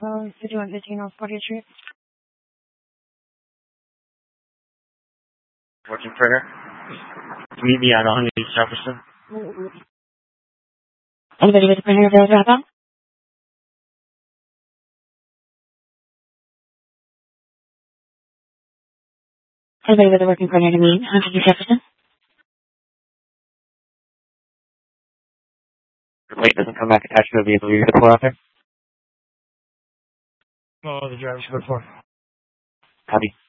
5115 North 40th Street. Working printer. Meet me at 100 East Jefferson. Anybody with a printer available to drop off? Anybody with a working printer to meet 100 East Jefferson? The plate doesn't come back attached to the vehicle. You're going to pull out there? Oh, the driver's code for. Copy.